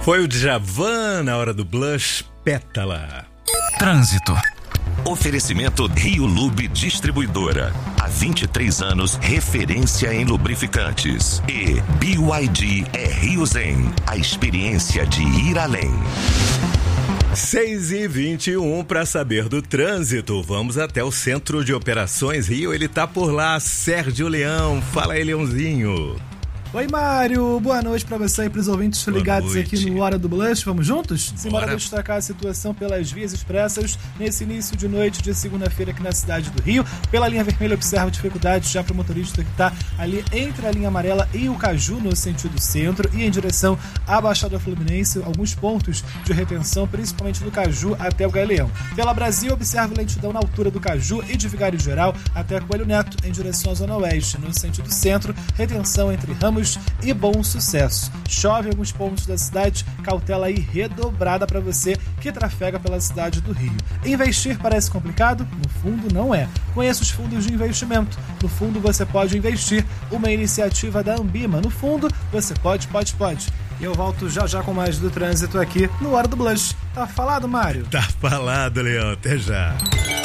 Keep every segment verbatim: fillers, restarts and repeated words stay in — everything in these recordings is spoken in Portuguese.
Foi o Djavan na hora do Blush Pétala. Trânsito. Oferecimento Rio Lube Distribuidora. Há vinte e três anos, referência em lubrificantes. E B Y D é Rio Zen. A experiência de ir além. seis e vinte e um para saber do trânsito. Vamos até o Centro de Operações Rio. Ele tá por lá, Sérgio Leão. Fala aí, Leãozinho. Oi, Mário. Boa noite para você e para os ouvintes ligados aqui no Hora do Blush. Vamos juntos? Simbora destacar a situação pelas vias expressas nesse início de noite de segunda-feira aqui na cidade do Rio. Pela linha vermelha, observa dificuldades já para o motorista que está ali entre a linha amarela e o Caju, no sentido centro, e em direção à Baixada Fluminense, alguns pontos de retenção, principalmente do Caju até o Galeão. Pela Brasil, observa lentidão na altura do Caju e de Vigário Geral até Coelho Neto, em direção à Zona Oeste. No sentido centro, retenção entre Ramos e Bom Sucesso. Chove em alguns pontos da cidade, cautela aí redobrada para você que trafega pela cidade do Rio. Investir parece complicado? No fundo, não é. Conheça os fundos de investimento. No fundo, você pode investir. Uma iniciativa da Ambima. No fundo, você pode, pode, pode. E eu volto já já com mais do trânsito aqui no Hora do Blush. Tá falado, Mário? Tá falado, Leão. Até já.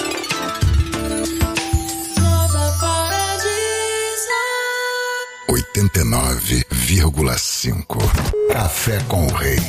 oitenta e nove vírgula cinco. Café com o Rei.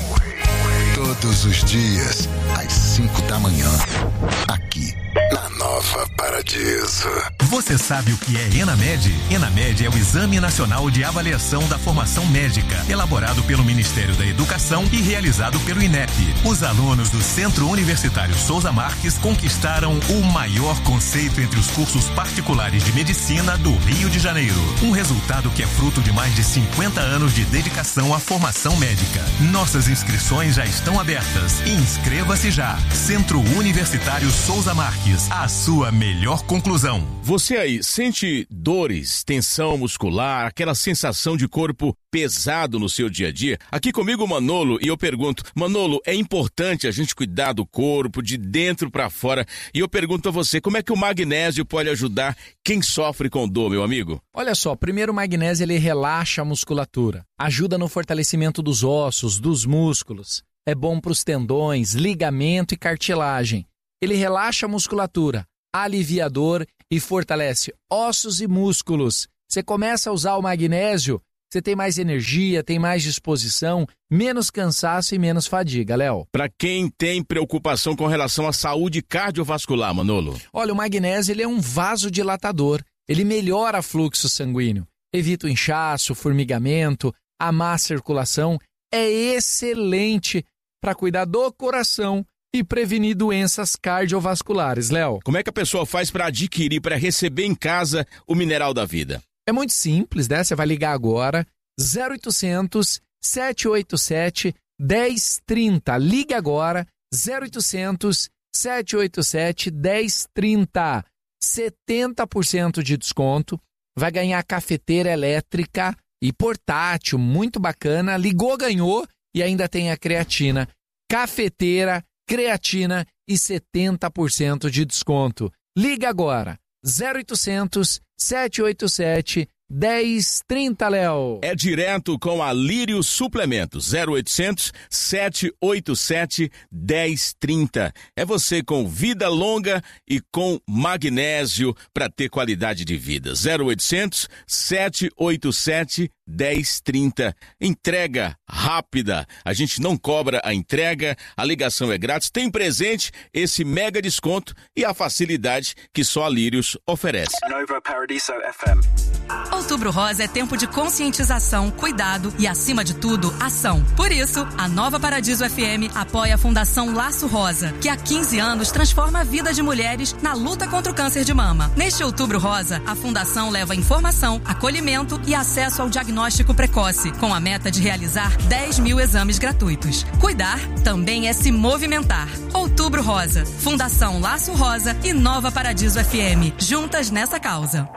Todos os dias, às cinco da manhã. Aqui, na Nova Paradiso. Você sabe o que é ENAMED? ENAMED é o Exame Nacional de Avaliação da Formação Médica, elaborado pelo Ministério da Educação e realizado pelo INEP. Os alunos do Centro Universitário Souza Marques conquistaram o maior conceito entre os cursos particulares de medicina do Rio de Janeiro. Um resultado que é fruto de mais de cinquenta anos de dedicação à formação médica. Nossas inscrições já estão abertas. Inscreva-se já. Centro Universitário Souza Marques, a sua melhor conclusão. Você aí sente dores, tensão muscular, aquela sensação de corpo pesado no seu dia a dia? Aqui comigo o Manolo, e eu pergunto, Manolo, é importante a gente cuidar do corpo de dentro para fora, e eu pergunto a você, como é que o magnésio pode ajudar quem sofre com dor, meu amigo? Olha só, primeiro o magnésio ele relaxa a musculatura, ajuda no fortalecimento dos ossos, dos músculos, é bom para os tendões, ligamento e cartilagem. Ele relaxa a musculatura, aliviador e fortalece ossos e músculos. Você começa a usar o magnésio, você tem mais energia, tem mais disposição, menos cansaço e menos fadiga, Léo. Para quem tem preocupação com relação à saúde cardiovascular, Manolo? Olha, o magnésio ele é um vasodilatador, ele melhora o fluxo sanguíneo, evita o inchaço, o formigamento, a má circulação, é excelente para cuidar do coração e prevenir doenças cardiovasculares, Léo. Como é que a pessoa faz para adquirir, para receber em casa o mineral da vida? É muito simples, né? Você vai ligar agora, zero oitocentos, sete oito sete, um zero três zero. Ligue agora, zero oitocentos, sete oito sete, um zero três zero. setenta por cento de desconto, vai ganhar cafeteira elétrica e portátil, muito bacana. Ligou, ganhou e ainda tem a creatina. Cafeteira, creatina e setenta por cento de desconto. Liga agora, zero oitocentos, sete oito sete, um zero três zero, Léo. É direto com a Lírio Suplementos, zero oitocentos, sete oito sete, um zero três zero. É você com vida longa e com magnésio para ter qualidade de vida. zero oitocentos, sete oito sete, um zero três zero. Entrega rápida. A gente não cobra a entrega, a ligação é grátis, tem presente esse mega desconto e a facilidade que só a Lírios oferece. Nova Paradiso F M. Outubro Rosa é tempo de conscientização, cuidado e, acima de tudo, ação. Por isso, a Nova Paradiso F M apoia a Fundação Laço Rosa, que há quinze anos transforma a vida de mulheres na luta contra o câncer de mama. Neste Outubro Rosa, a Fundação leva informação, acolhimento e acesso ao diagnóstico precoce, com a meta de realizar dez mil exames gratuitos. Cuidar também é se movimentar. Outubro Rosa, Fundação Laço Rosa e Nova Paradiso F M, juntas nessa causa.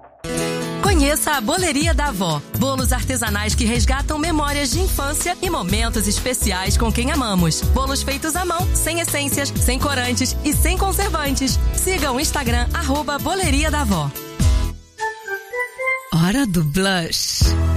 Conheça a Boleria da Avó. Bolos artesanais que resgatam memórias de infância e momentos especiais com quem amamos. Bolos feitos à mão, sem essências, sem corantes e sem conservantes. Siga o Instagram, arroba Boleria da Avó. Hora do Blush.